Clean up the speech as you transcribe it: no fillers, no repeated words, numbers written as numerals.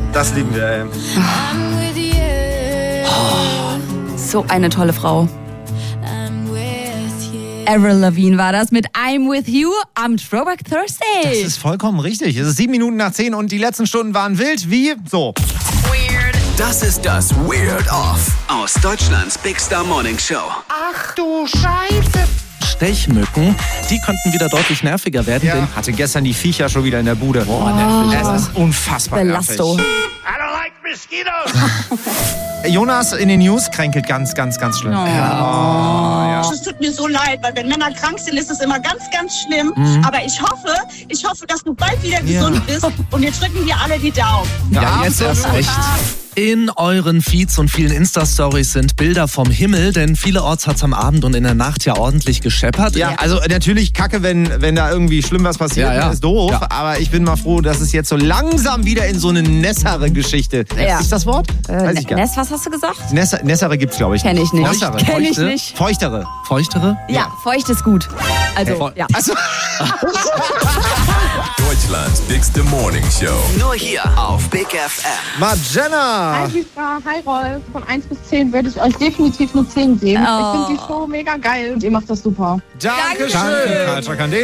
Das lieben wir, ey. So eine tolle Frau. Avril Lavigne war das mit I'm With You am Throwback Thursday. Das ist vollkommen richtig. Es ist 7 Minuten nach 10 und die letzten Stunden waren wild wie so. Weird. Das ist das Weird Off aus Deutschlands Big Star Morning Show. Ach du Scheiße. Stechmücken, die könnten wieder deutlich nerviger werden. Ja. Hatte gestern die Viecher schon wieder in der Bude. Nervig. Es ist unfassbar Belasto. nervig. I don't like mosquitoes. Jonas in den News kränkelt ganz, ganz, ganz schlimm. Ja. Es tut mir so leid, weil wenn Männer krank sind, ist es immer ganz, ganz schlimm. Aber ich hoffe, dass du bald wieder gesund bist und wir drücken dir alle die Daumen. Ja, jetzt erst recht. In euren Feeds und vielen Insta-Stories sind Bilder vom Himmel, denn vielerorts hat es am Abend und in der Nacht ja ordentlich gescheppert. Ja, also natürlich kacke, wenn da irgendwie schlimm was passiert, Ja. ist doof. Ja. Aber ich bin mal froh, dass es jetzt so langsam wieder in so eine nässere Geschichte. Ja. Ist das Wort? Weiß ich gar nicht. Ness, was hast du gesagt? Nessere gibt's, glaube ich. Kenn ich nicht. Nessere. Kenn ich Feuchte? nicht. Feuchtere. Feuchtere? Ja, feucht ist gut. Also, ja. Also, Deutschlands Big Star Morning Show. Nur hier auf Big FM. Margenna. Hi Lisa, hi Rolf. Von 1 bis 10 würde ich euch definitiv nur 10 geben. Oh. Ich finde die Show mega geil und ihr macht das super. Dankeschön. Danke.